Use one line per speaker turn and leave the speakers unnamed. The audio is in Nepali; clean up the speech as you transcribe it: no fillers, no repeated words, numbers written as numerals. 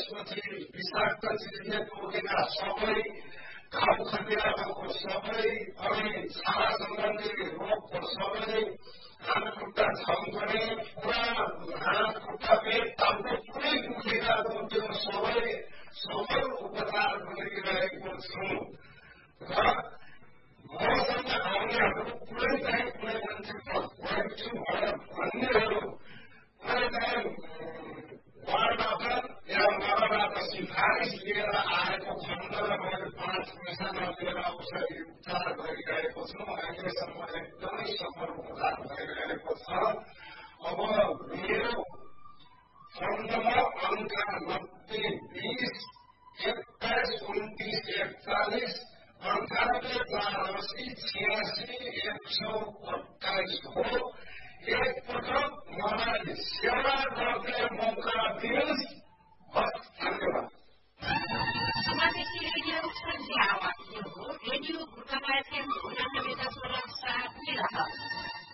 त्यसपछि विषाक्त चिजले तोकेका सबै घाउ खटिरा भएको सबै अनि छाला सम्बन्धी रोगको सबै हात खुट्टा झम्कने पुरा हात खुट्टा पेट टाउको पुरै दुखेका त्यो सबै उपचार गरिरहेको छु र मसँग आउनेहरू कुनै चाहिँ कुनै मान्छे छु भनेर भन्नेहरू कुनै चाहिँ वार्डबाट या मबाट सिफारिस लिएर आएको खण्ड र मैले 5 पैसा नदिएर उसलाई उपचार गरिरहेको छु। अहिलेसम्म एकदम